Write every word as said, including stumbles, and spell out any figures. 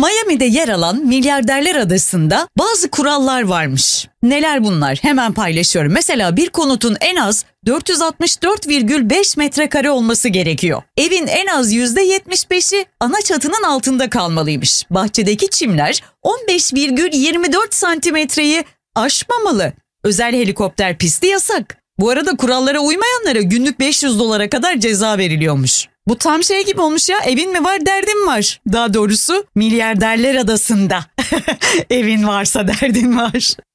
Miami'de yer alan Milyarderler Adası'nda bazı kurallar varmış. Neler bunlar? Hemen paylaşıyorum. Mesela bir konutun en az dört yüz altmış dört virgül beş metrekare olması gerekiyor. Evin en az yüzde yetmiş beşi ana çatının altında kalmalıymış. Bahçedeki çimler on beş virgül yirmi dört santimetreyi aşmamalı. Özel helikopter pisti yasak. Bu arada kurallara uymayanlara günlük beş yüz dolara kadar ceza veriliyormuş. Bu tam şey gibi olmuş ya, evin mi var derdin var. Daha doğrusu Milyarderler Adası'nda evin varsa derdin var.